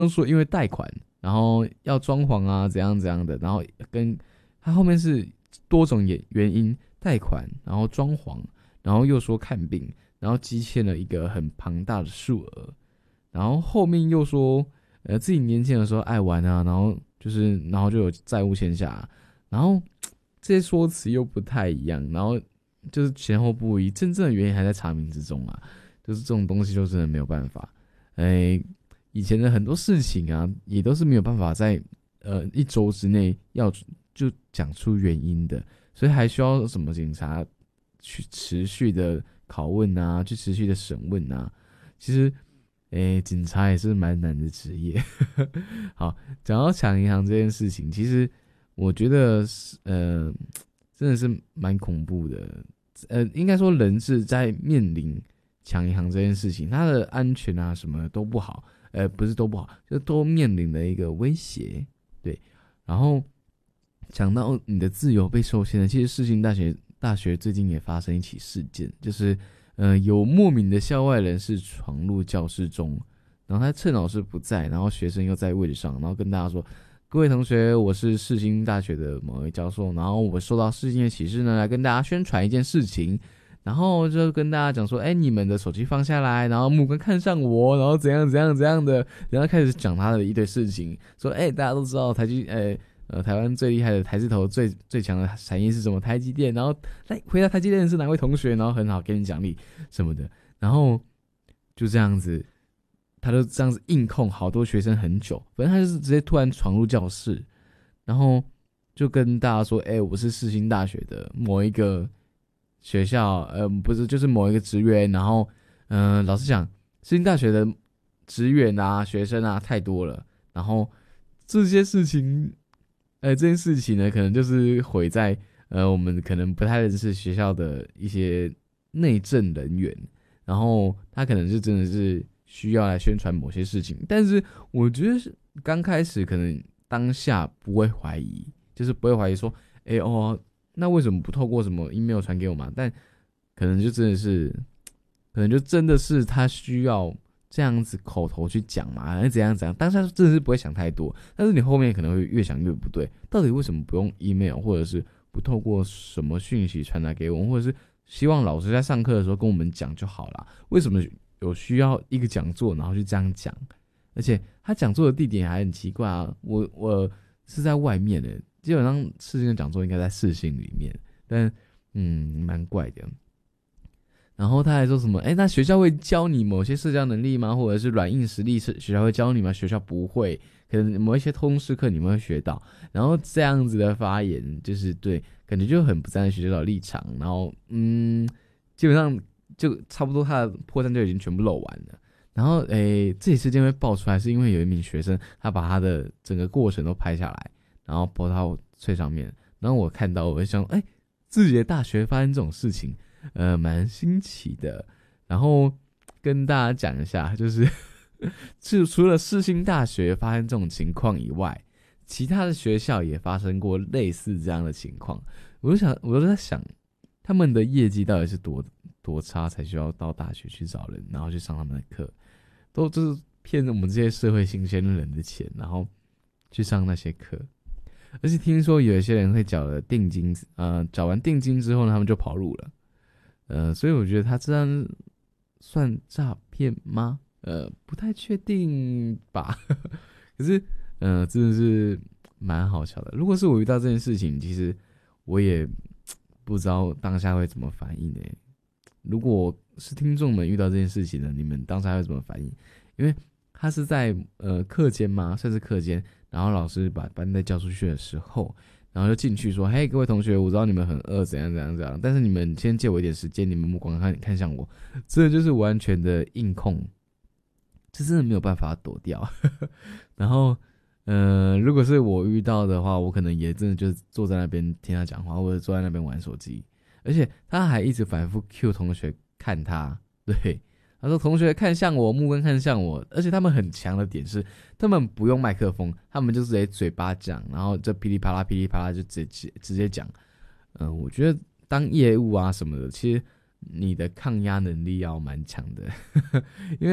说因为贷款，然后要装潢啊，怎样怎样的，然后跟他后面是多种原因，贷款，然后装潢，然后又说看病，然后积欠了一个很庞大的数额，然后后面又说，自己年轻的时候爱玩啊，然后就有债务欠下，然后这些说辞又不太一样，然后就是前后不一，真正的原因还在查明之中啊，就是这种东西就真的没有办法，以前的很多事情啊，也都是没有办法在一周之内就讲出原因的，所以还需要什么警察去持续的拷问啊，去持续的审问啊。其实，警察也是蛮难的职业。好，讲到抢银行这件事情，其实我觉得真的是蛮恐怖的。应该说人质在面临抢银行这件事情，他的安全啊什么都不好，不是都不好，就都面临了一个威胁。对，然后讲到你的自由被受限了，其实世新大学最近也发生一起事件，就是有莫名的校外人士闯入教室中，然后他趁老师不在，然后学生又在位置上，然后跟大家说：各位同学，我是世新大学的某位教授，然后我受到世新的启示呢，来跟大家宣传一件事情，然后就跟大家讲说，你们的手机放下来，然后目光看向我，然后怎样怎样怎样的，然后开始讲他的一堆事情，说，大家都知道台湾最厉害的台字头最强的产业是什么？台积电。然后来回答台积电是哪位同学？然后很好，给你奖励什么的。然后就这样子，他就这样子硬控好多学生很久。反正他就是直接突然闯入教室，然后就跟大家说：我是世新大学的某一个学校，不是，就是某一个职员。然后，老实讲，世新大学的职员啊、学生啊太多了。然后这些事情。这件事情呢，可能就是毁在我们可能不太认识学校的一些内政人员，然后他可能就真的是需要来宣传某些事情，但是我觉得是刚开始可能当下不会怀疑，就是不会怀疑说，那为什么不透过什么 email 传给我嘛？但可能就真的是，可能就真的是他需要。这样子口头去讲嘛，还是怎样怎样？当下真的是不会想太多，但是你后面可能会越想越不对。到底为什么不用 email， 或者是不透过什么讯息传达给我们，或者是希望老师在上课的时候跟我们讲就好啦？为什么有需要一个讲座，然后去这样讲？而且他讲座的地点还很奇怪啊！我是在外面的，基本上世新的讲座应该在世新里面，但蛮怪的。然后他还说什么？那学校会教你某些社交能力吗？或者是软硬实力是学校会教你吗？学校不会，可能某一些通识课你们会学到。然后这样子的发言，就是对，感觉就很不站在学校的立场。然后基本上就差不多他的破绽就已经全部露完了。然后这起事件会爆出来，是因为有一名学生他把他的整个过程都拍下来，然后播到最上面。然后我看到，我就想，自己的大学发生这种事情。蛮新奇的，然后跟大家讲一下，就是除了世新大学发生这种情况以外，其他的学校也发生过类似这样的情况。我就在想，他们的业绩到底是多差，才需要到大学去找人，然后去上他们的课，都就是骗我们这些社会新鲜人的钱，然后去上那些课。而且听说有一些人会缴了定金，缴完定金之后呢，他们就跑路了。所以我觉得他这样算诈骗吗？不太确定吧。可是，真的是蛮好笑的。如果是我遇到这件事情，其实我也不知道当下会怎么反应欸。如果是听众们遇到这件事情呢，你们当下会怎么反应？因为他是在课间嘛，算是课间，然后老师把班带叫出去的时候。然后就进去说：“嘿，各位同学，我知道你们很饿，怎样怎样怎样，但是你们先借我一点时间，你们目光看向我，这就是完全的硬控，这真的没有办法躲掉。然后，如果是我遇到的话，我可能也真的就坐在那边听他讲话，或者坐在那边玩手机，而且他还一直反复 cue 同学看他，对。”他说：“同学看向我，目光看向我，而且他们很强的点是，他们不用麦克风，他们就直接嘴巴讲，然后就噼里啪啦噼里啪啦就直接讲。我觉得当业务啊什么的，其实你的抗压能力要蛮强的，因为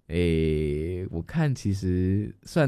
我看其实虽然